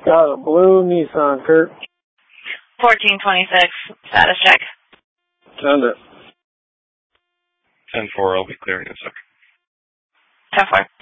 Got a blue Nissan, Kurt. 1426, status check. Send it. 10-4, I'll be clearing in a second. 10-4.